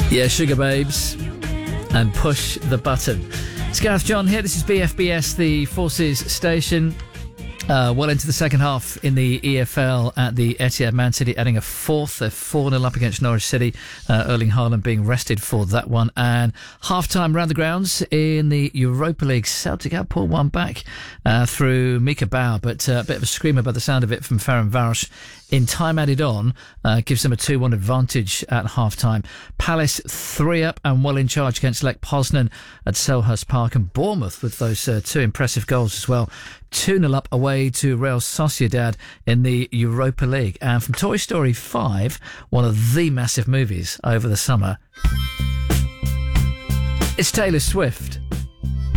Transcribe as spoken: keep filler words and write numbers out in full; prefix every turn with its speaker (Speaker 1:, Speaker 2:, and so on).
Speaker 1: Yeah, Sugar Babes and Push the Button. It's Gareth John here. This is B F B S, the Forces station. Uh, well into the second half in the E F L at the Etihad. Man City adding a fourth. They're four nil up against Norwich City. Uh, Erling Haaland being rested for that one. And half-time round the grounds in the Europa League. Celtic out pulled one back uh, through Mika Bauer, but uh, a bit of a screamer by the sound of it from Ferencváros. In time added on, uh, gives them a two one advantage at half-time. Palace three up and well in charge against Lech Poznan at Selhurst Park, and Bournemouth with those uh, two impressive goals as well. two nil up away to Real Sociedad in the Europa League. And from Toy Story five, one of the massive movies over the summer, it's Taylor Swift.